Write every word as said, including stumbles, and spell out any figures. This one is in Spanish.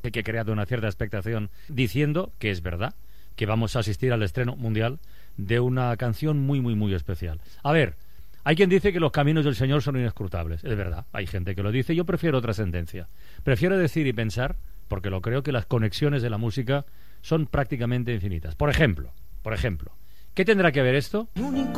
que ha creado una cierta expectación diciendo que es verdad, que vamos a asistir al estreno mundial de una canción muy, muy, muy especial. A ver, hay quien dice que los caminos del Señor son inescrutables. Es verdad, hay gente que lo dice. Yo prefiero otra sentencia. Prefiero decir y pensar, porque lo creo, que las conexiones de la música son prácticamente infinitas. Por ejemplo, por ejemplo, ¿qué tendrá que ver esto?